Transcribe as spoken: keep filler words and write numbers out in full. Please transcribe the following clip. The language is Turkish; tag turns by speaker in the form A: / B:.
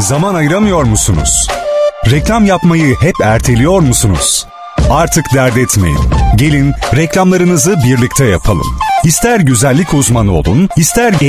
A: Zaman ayıramıyor musunuz? Reklam yapmayı hep erteliyor musunuz? Artık dert etmeyin. Gelin reklamlarınızı birlikte yapalım. İster güzellik uzmanı olun, ister